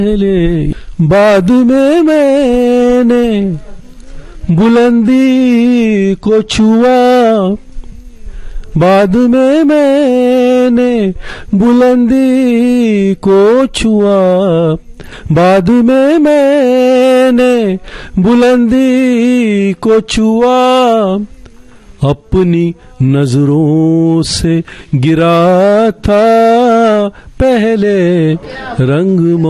बाद में मैंने बुलंदी को छुआ, बाद में मैंने बुलंदी को छुआ, बाद में मैंने बुलंदी को छुआ, अपनी नजरों से गिरा था पहले रंग